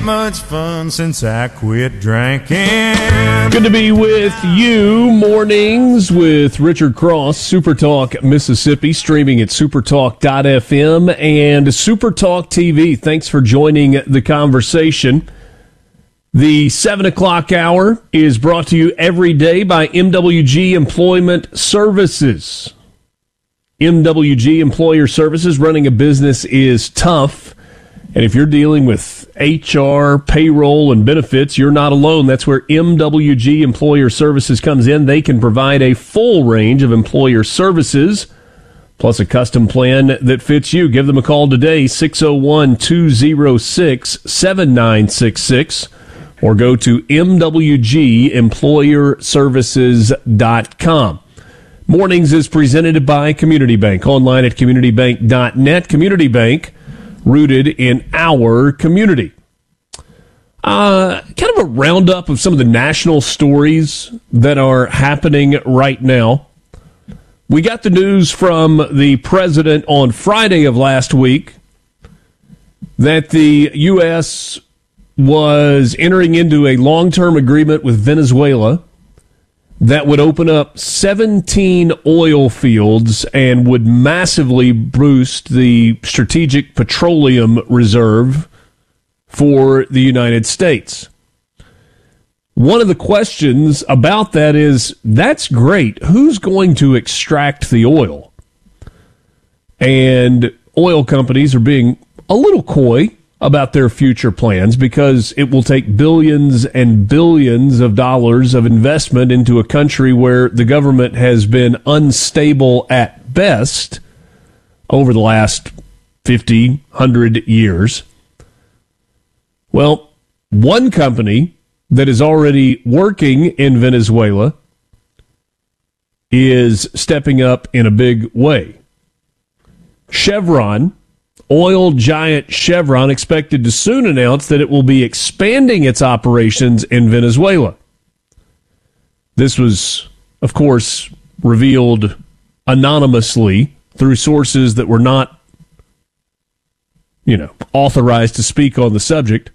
much fun since I quit drinking. Good to be with you. Mornings with Richard Cross, Supertalk Mississippi, streaming at supertalk.fm and Supertalk TV. Thanks for joining the conversation. The 7 o'clock hour is brought to you every day by MWG Employment Services. MWG Employer Services, running a business is tough. And if you're dealing with HR, payroll, and benefits, you're not alone. That's where MWG Employer Services comes in. They can provide a full range of employer services, plus a custom plan that fits you. Give them a call today, 601-206-7966, or go to MWGEmployerServices.com. Mornings is presented by Community Bank, online at communitybank.net. Community Bank, rooted in our community. Kind of a roundup of some of the national stories that are happening right now. We got the news from the president on Friday of last week that the U.S. was entering into a long-term agreement with Venezuela that would open up 17 oil fields and would massively boost the strategic petroleum reserve for the United States. One of the questions about that is, that's great. Who's going to extract the oil? And oil companies are being a little coy about their future plans because it will take billions and billions of dollars of investment into a country where the government has been unstable at best over the last 50, 100 years. Well, one company that is already working in Venezuela is stepping up in a big way. Chevron, oil giant Chevron, expected to soon announce that it will be expanding its operations in Venezuela. This was, of course, revealed anonymously through sources that were not, authorized to speak on the subject.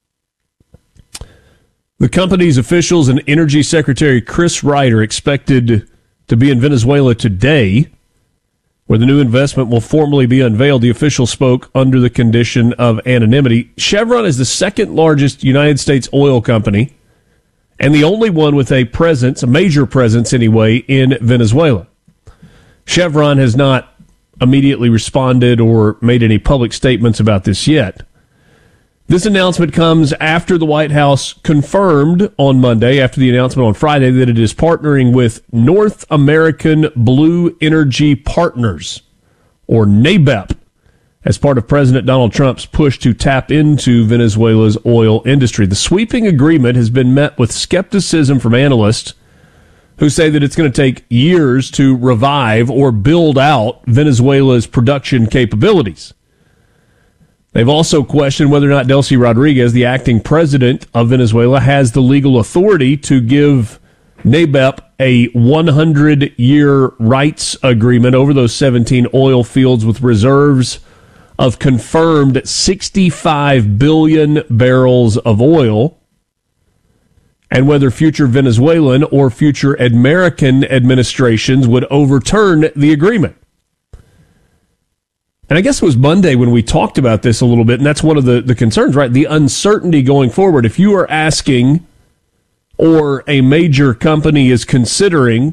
The company's officials and Energy Secretary Chris Wright are expected to be in Venezuela today, where the new investment will formally be unveiled. The official spoke under the condition of anonymity. Chevron is the second largest United States oil company and the only one with a presence, a major presence anyway, in Venezuela. Chevron has not immediately responded or made any public statements about this yet. This announcement comes after the White House confirmed on Monday, after the announcement on Friday, that it is partnering with North American Blue Energy Partners, or NABEP, as part of President Donald Trump's push to tap into Venezuela's oil industry. The sweeping agreement has been met with skepticism from analysts who say that it's going to take years to revive or build out Venezuela's production capabilities. They've also questioned whether or not Delcy Rodriguez, the acting president of Venezuela, has the legal authority to give NABEP a 100-year rights agreement over those 17 oil fields with reserves of confirmed 65 billion barrels of oil, and whether future Venezuelan or future American administrations would overturn the agreement. And I guess it was Monday when we talked about this a little bit, and that's one of the concerns, right? The uncertainty going forward. If you are asking, or a major company is considering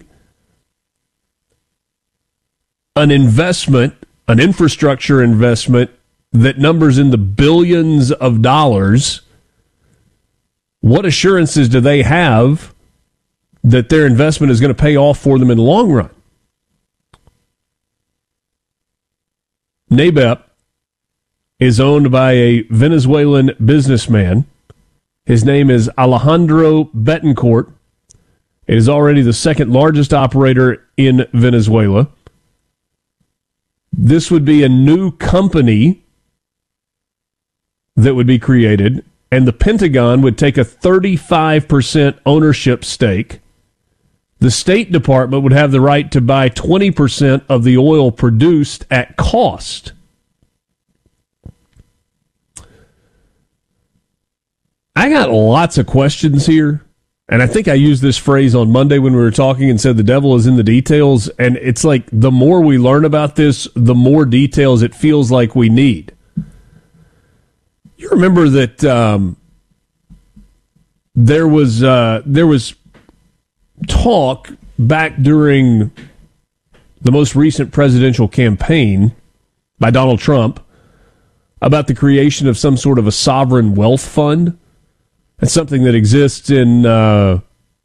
an investment, an infrastructure investment that numbers in the billions of dollars, what assurances do they have that their investment is going to pay off for them in the long run? NABEP is owned by a Venezuelan businessman. His name is Alejandro Betancourt. It is already the second largest operator in Venezuela. This would be a new company that would be created, and the Pentagon would take a 35% ownership stake. The State Department would have the right to buy 20% of the oil produced at cost. I got lots of questions here. And I think I used this phrase on Monday when we were talking and said the devil is in the details. And it's like the more we learn about this, the more details it feels like we need. You remember that there was talk back during the most recent presidential campaign by Donald Trump about the creation of some sort of a sovereign wealth fund. It's something that exists in, I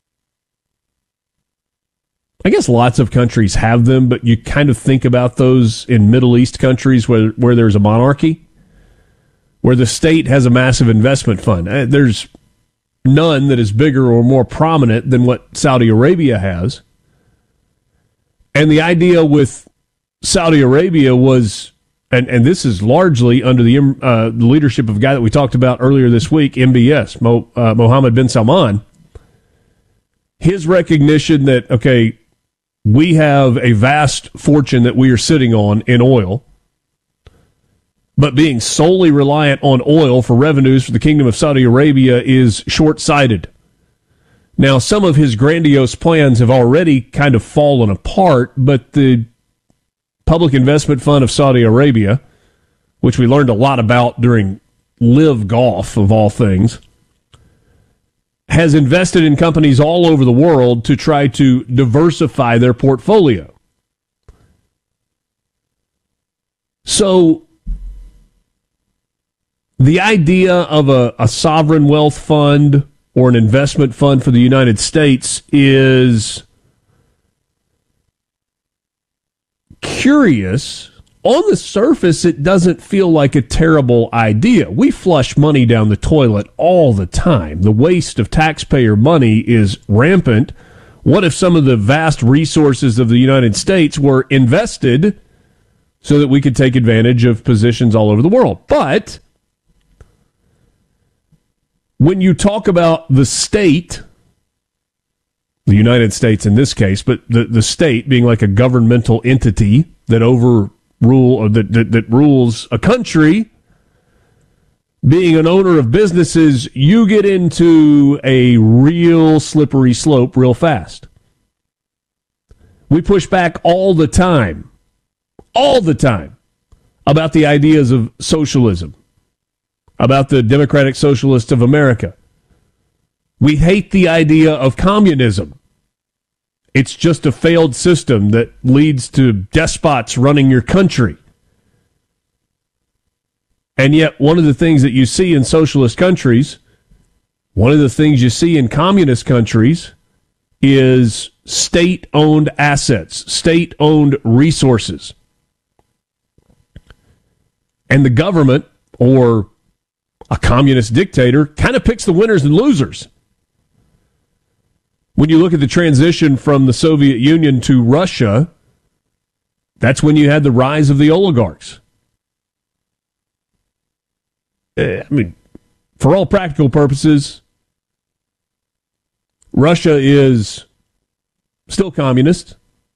guess lots of countries have them, but you kind of think about those in Middle East countries where there's a monarchy, where the state has a massive investment fund. There's none that is bigger or more prominent than what Saudi Arabia has. And the idea with Saudi Arabia was, and this is largely under the leadership of a guy that we talked about earlier this week, MBS, Mohammed bin Salman, his recognition that, okay, we have a vast fortune that we are sitting on in oil, but being solely reliant on oil for revenues for the Kingdom of Saudi Arabia is short-sighted. Now, some of his grandiose plans have already kind of fallen apart, but the Public Investment Fund of Saudi Arabia, which we learned a lot about during Live Golf, of all things, has invested in companies all over the world to try to diversify their portfolio. So the idea of a sovereign wealth fund or an investment fund for the United States is curious. On the surface, it doesn't feel like a terrible idea. We flush money down the toilet all the time. The waste of taxpayer money is rampant. What if some of the vast resources of the United States were invested so that we could take advantage of positions all over the world? But when you talk about the state, the United States in this case, but the state being like a governmental entity that that rules a country, being an owner of businesses, you get into a real slippery slope real fast. We push back all the time about the ideas of socialism, about the Democratic Socialists of America. We hate the idea of communism. It's just a failed system that leads to despots running your country. And yet, one of the things that you see in socialist countries, one of the things you see in communist countries, is state-owned assets, state-owned resources. And the government, or a communist dictator, kind of picks the winners and losers. When you look at the transition from the Soviet Union to Russia, that's when you had the rise of the oligarchs. I mean, for all practical purposes, Russia is still communist,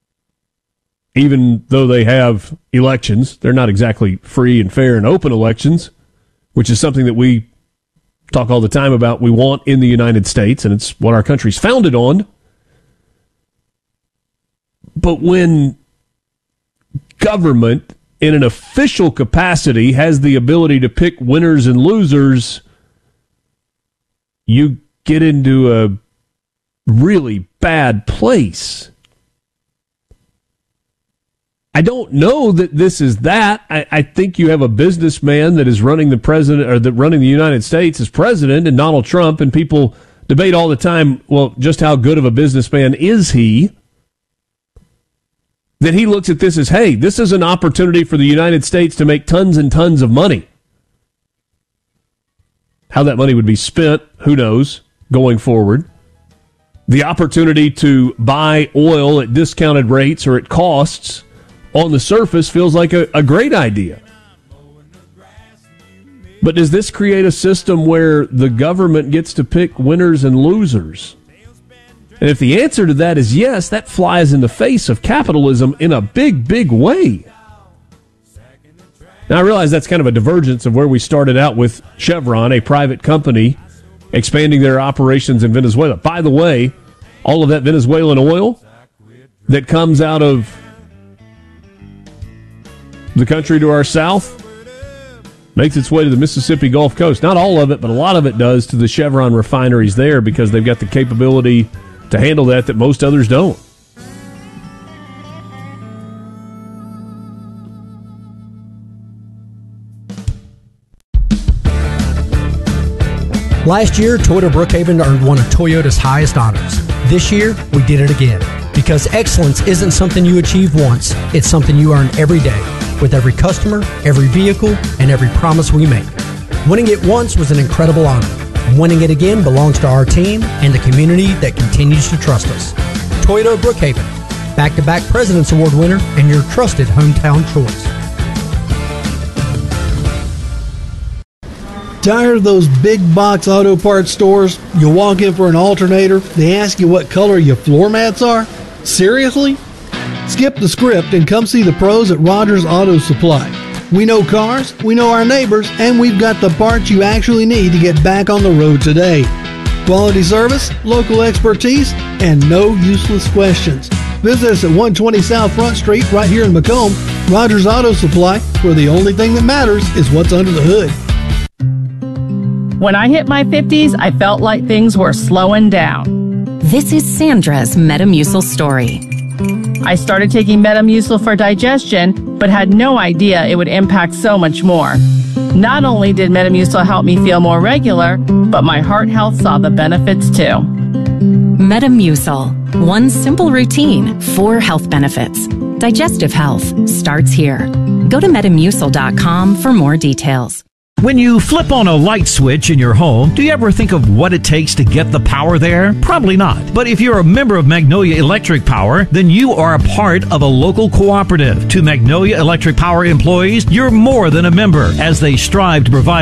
even though they have elections. They're not exactly free and fair and open elections, which is something that we talk all the time about we want in the United States, and it's what our country's founded on. But when government, in an official capacity, has the ability to pick winners and losers, you get into a really bad place. I don't know that this is that. I think you have a businessman that is running the president, or that running the United States as president, and Donald Trump, and people debate all the time, well, just how good of a businessman is he? That he looks at this as, hey, this is an opportunity for the United States to make tons and tons of money. How that money would be spent, who knows, going forward. The opportunity to buy oil at discounted rates or at costs, on the surface, feels like a great idea. But does this create a system where the government gets to pick winners and losers? And if the answer to that is yes, that flies in the face of capitalism in a big, big way. Now, I realize that's kind of a divergence of where we started out with Chevron, a private company expanding their operations in Venezuela. By the way, all of that Venezuelan oil that comes out of the country to our south makes its way to the Mississippi Gulf Coast. Not all of it, but a lot of it does to the Chevron refineries there because they've got the capability to handle that most others don't. Last year, Toyota Brookhaven earned one of Toyota's highest honors. This year, we did it again. Because excellence isn't something you achieve once, it's something you earn every day, with every customer, every vehicle, and every promise we make. Winning it once was an incredible honor. Winning it again belongs to our team and the community that continues to trust us. Toyota Brookhaven, back-to-back President's Award winner and your trusted hometown choice. Tired of those big box auto parts stores? You walk in for an alternator, they ask you what color your floor mats are? Seriously? Skip the script and come see the pros at Rogers Auto Supply. We know cars, we know our neighbors, and we've got the parts you actually need to get back on the road today. Quality service, local expertise, and no useless questions. Visit us at 120 South Front Street right here in Macomb. Rogers Auto Supply, where the only thing that matters is what's under the hood. When I hit my 50s, I felt like things were slowing down. This is Sandra's Metamucil story. I started taking Metamucil for digestion, but had no idea it would impact so much more. Not only did Metamucil help me feel more regular, but my heart health saw the benefits too. Metamucil. One simple routine, 4 health benefits. Digestive health starts here. Go to Metamucil.com for more details. When you flip on a light switch in your home, do you ever think of what it takes to get the power there? Probably not. But if you're a member of Magnolia Electric Power, then you are a part of a local cooperative. To Magnolia Electric Power employees, you're more than a member, as they strive to provide